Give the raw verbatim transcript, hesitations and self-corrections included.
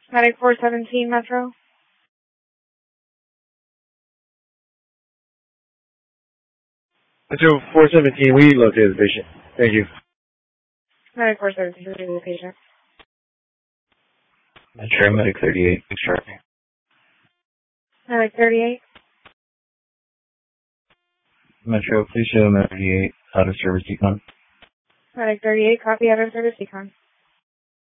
Medic four seventeen Metro. Metro four seventeen, we located the patient. Thank you. Medic four seventeen, we located the patient. Metro Medic thirty-eight, extracting. Medic thirty-eight. Metro, please show Medic thirty-eight out of service decon. Medic thirty-eight, copy out of service decon.